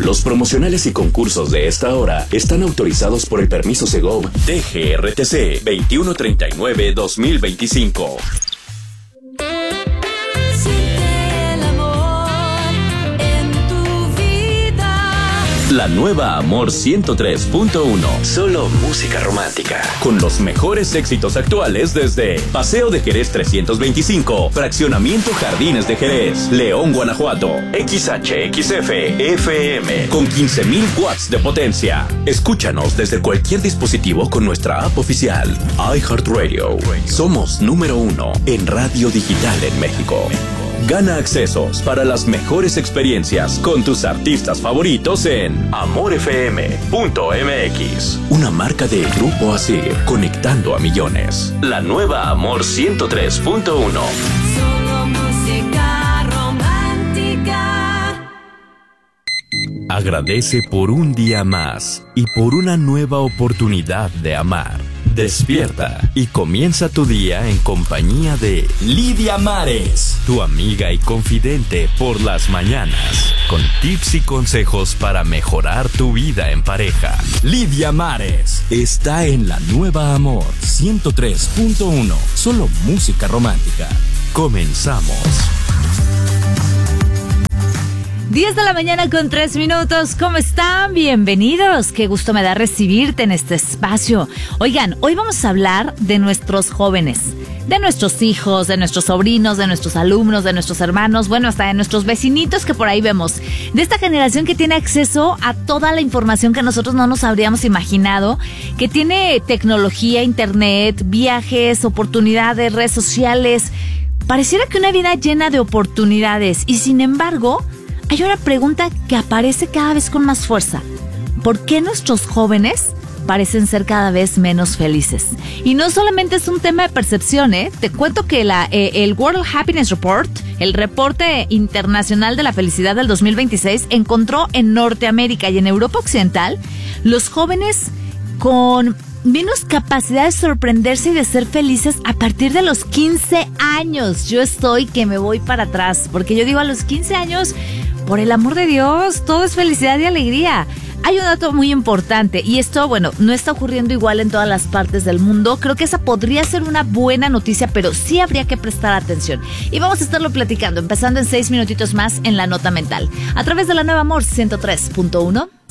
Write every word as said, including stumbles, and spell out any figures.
Los promocionales y concursos de esta hora están autorizados por el permiso Segov D G R T C veintiuno treinta y nueve guión dos mil veinticinco. La nueva Amor ciento tres punto uno. Solo música romántica. Con los mejores éxitos actuales desde Paseo de Jerez trescientos veinticinco, Fraccionamiento Jardines de Jerez, León, Guanajuato. X H X F F M con quince mil watts de potencia. Escúchanos desde cualquier dispositivo con nuestra app oficial. iHeartRadio. Somos número uno en radio digital en México. Gana accesos para las mejores experiencias con tus artistas favoritos en amor f m punto m x. Una marca de Grupo Asir, conectando a millones. La nueva Amor ciento tres punto uno. Solo música romántica. Agradece por un día más y por una nueva oportunidad de amar. Despierta y comienza tu día en compañía de Lidia Mares, tu amiga y confidente por las mañanas, con tips y consejos para mejorar tu vida en pareja. Lidia Mares está en la nueva Amor ciento tres punto uno, solo música romántica. Comenzamos. diez de la mañana con tres minutos. ¿Cómo están? Bienvenidos. Qué gusto me da recibirte en este espacio. Oigan, hoy vamos a hablar de nuestros jóvenes, de nuestros hijos, de nuestros sobrinos, de nuestros alumnos, de nuestros hermanos, bueno, hasta de nuestros vecinitos que por ahí vemos. De esta generación que tiene acceso a toda la información que nosotros no nos habríamos imaginado, que tiene tecnología, internet, viajes, oportunidades, redes sociales. Pareciera que una vida llena de oportunidades y sin embargo hay una pregunta que aparece cada vez con más fuerza. ¿Por qué nuestros jóvenes parecen ser cada vez menos felices? Y no solamente es un tema de percepción, ¿eh? Te cuento que la, eh, el World Happiness Report, el reporte internacional de la felicidad del dos mil veintiséis, encontró en Norteamérica y en Europa Occidental los jóvenes con menos capacidad de sorprenderse y de ser felices a partir de los quince años. Yo estoy que me voy para atrás, porque yo digo a los quince años, por el amor de Dios, todo es felicidad y alegría. Hay un dato muy importante y esto, bueno, no está ocurriendo igual en todas las partes del mundo. Creo que esa podría ser una buena noticia, pero sí habría que prestar atención. Y vamos a estarlo platicando, empezando en seis minutitos más en La Nota Mental, a través de la nueva Amor ciento tres punto uno.